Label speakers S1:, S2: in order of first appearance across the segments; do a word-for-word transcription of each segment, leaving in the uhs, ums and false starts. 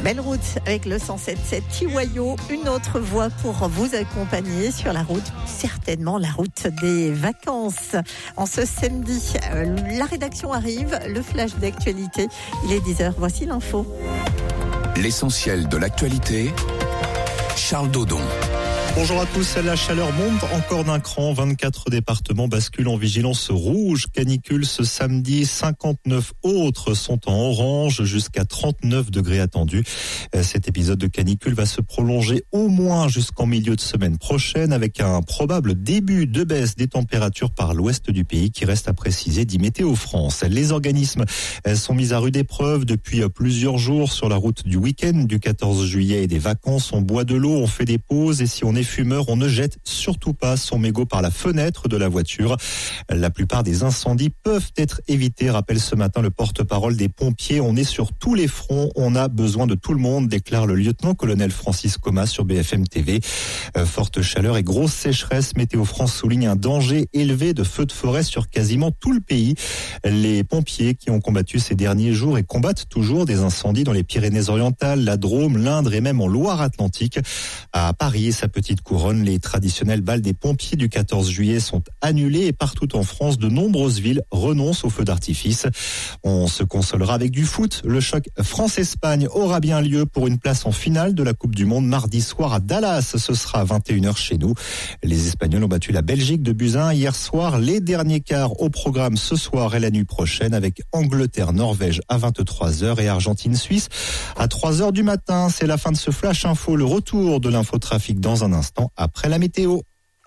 S1: Belle route avec le cent sept sept Tiwayo, une autre voie pour vous accompagner sur la route, certainement la route des vacances. En ce samedi, la rédaction arrive, le flash d'actualité, il est dix heures, voici l'info.
S2: L'essentiel de l'actualité, Charles Dodon.
S3: Bonjour à tous, la chaleur monte encore d'un cran, vingt-quatre départements basculent en vigilance rouge, canicule ce samedi, cinquante-neuf autres sont en orange, jusqu'à trente-neuf degrés attendus. Cet épisode de canicule va se prolonger au moins jusqu'en milieu de semaine prochaine avec un probable début de baisse des températures par l'ouest du pays qui reste à préciser, dit Météo France. Les organismes sont mis à rude épreuve depuis plusieurs jours sur la route du week-end du quatorze juillet et des vacances. On boit de l'eau, on fait des pauses et si on est fumeur, on ne jette surtout pas son mégot par la fenêtre de la voiture. La plupart des incendies peuvent être évités, rappelle ce matin le porte-parole des pompiers. On est sur tous les fronts, on a besoin de tout le monde, déclare le lieutenant-colonel Francis Comas sur B F M T V. Euh, forte chaleur et grosse sécheresse, Météo France souligne un danger élevé de feux de forêt sur quasiment tout le pays. Les pompiers qui ont combattu ces derniers jours et combattent toujours des incendies dans les Pyrénées-Orientales, la Drôme, l'Indre et même en Loire-Atlantique. À Paris et sa petite couronne, les traditionnels bals des pompiers du quatorze juillet sont annulés et partout en France, de nombreuses villes renoncent aux feux d'artifice. On se consolera avec du foot. Le choc France-Espagne aura bien lieu pour une place en finale de la Coupe du Monde mardi soir à Dallas. Ce sera à vingt et une heures chez nous. Les Espagnols ont battu la Belgique de buts à un hier soir. Les derniers quarts au programme ce soir et la nuit prochaine avec Angleterre-Norvège à vingt-trois heures et Argentine-Suisse à trois heures du matin. C'est la fin de ce Flash Info. Le retour de l'infotrafic dans un instant après la météo.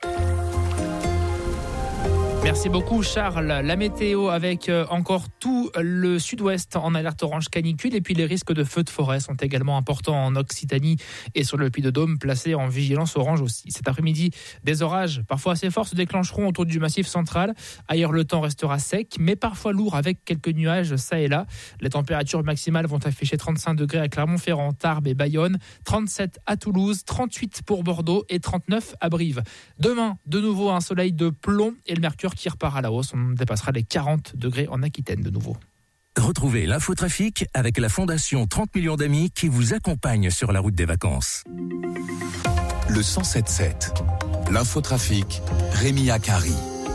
S4: Merci beaucoup Charles. La météo avec encore tout le sud-ouest en alerte orange canicule et puis les risques de feux de forêt sont également importants en Occitanie et sur le Puy-de-Dôme placés en vigilance orange aussi. Cet après-midi, des orages parfois assez forts se déclencheront autour du massif central. Ailleurs, le temps restera sec mais parfois lourd avec quelques nuages ça et là. Les températures maximales vont afficher trente-cinq degrés à Clermont-Ferrand, Tarbes et Bayonne, trente-sept à Toulouse, trente-huit pour Bordeaux et trente-neuf à Brive. Demain, de nouveau un soleil de plomb et le mercure qui repart à la hausse. On dépassera les quarante degrés en Aquitaine de nouveau.
S2: Retrouvez l'infotrafic avec la Fondation trente millions d'amis qui vous accompagne sur la route des vacances. Le cent sept sept. L'infotrafic, Rémi Akari.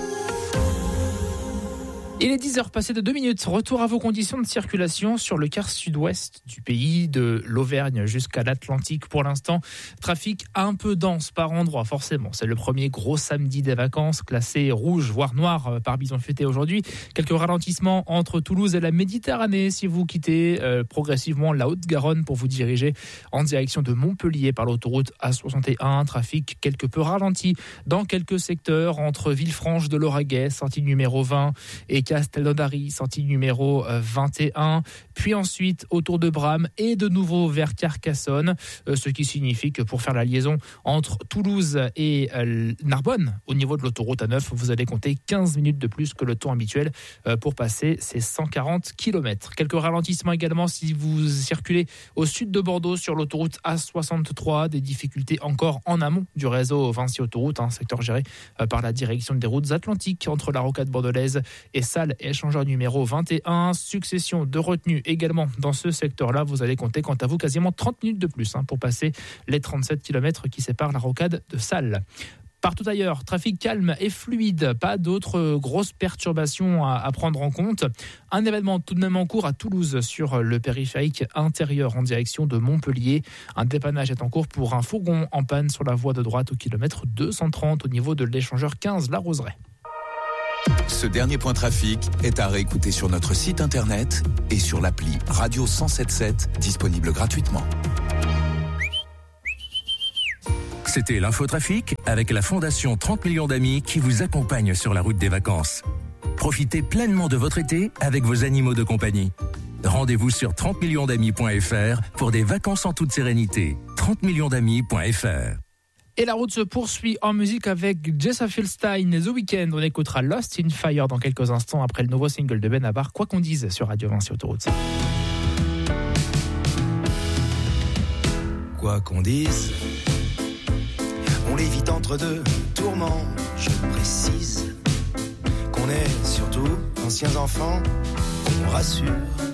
S4: Il est dix heures passées de deux minutes. Retour à vos conditions de circulation sur le quart sud-ouest du pays, de l'Auvergne jusqu'à l'Atlantique. Pour l'instant, trafic un peu dense par endroits, forcément. C'est le premier gros samedi des vacances, classé rouge, voire noir par Bison Futé aujourd'hui. Quelques ralentissements entre Toulouse et la Méditerranée si vous quittez euh, progressivement la Haute-Garonne pour vous diriger en direction de Montpellier par l'autoroute A soixante et un. Trafic quelque peu ralenti dans quelques secteurs entre Villefranche de Lauragais, sortie numéro vingt, et Castelnaudary, sortie numéro vingt et un, puis ensuite autour de Bram et de nouveau vers Carcassonne, ce qui signifie que pour faire la liaison entre Toulouse et Narbonne, au niveau de l'autoroute A neuf, vous allez compter quinze minutes de plus que le temps habituel pour passer ces cent quarante kilomètres. Quelques ralentissements également si vous circulez au sud de Bordeaux sur l'autoroute A soixante-trois, des difficultés encore en amont du réseau Vinci Autoroute, un secteur géré par la direction des routes atlantiques entre la rocade bordelaise et Salles et échangeur numéro vingt et un. Succession de retenues également dans ce secteur-là. Vous allez compter quant à vous quasiment trente minutes de plus hein, pour passer les trente-sept kilomètres qui séparent la rocade de Salles. Partout ailleurs, trafic calme et fluide, pas d'autres grosses perturbations à, à prendre en compte. Un événement tout de même en cours à Toulouse sur le périphérique intérieur en direction de Montpellier. Un dépannage est en cours pour un fourgon en panne sur la voie de droite au kilomètre deux cent trente au niveau de l'échangeur quinze La Roseraie.
S2: Ce dernier point trafic est à réécouter sur notre site internet et sur l'appli Radio cent sept sept, disponible gratuitement. C'était l'infotrafic avec la Fondation trente millions d'amis qui vous accompagne sur la route des vacances. Profitez pleinement de votre été avec vos animaux de compagnie. Rendez-vous sur trente millions d'amis point f r pour des vacances en toute sérénité. trente millions d'amis point f r.
S4: Et la route se poursuit en musique avec Jessa Philstein et The Weeknd. On écoutera Lost in Fire dans quelques instants après le nouveau single de Benabar, Quoi qu'on dise, sur Radio Vinci Autoroute.
S5: Quoi qu'on dise, on l'évite entre deux tourments. Je précise qu'on est surtout anciens enfants, qu'on rassure.